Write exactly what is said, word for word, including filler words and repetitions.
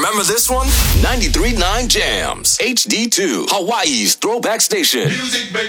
Remember this one? ninety-three point nine Jams. H D two. Hawaii's throwback station.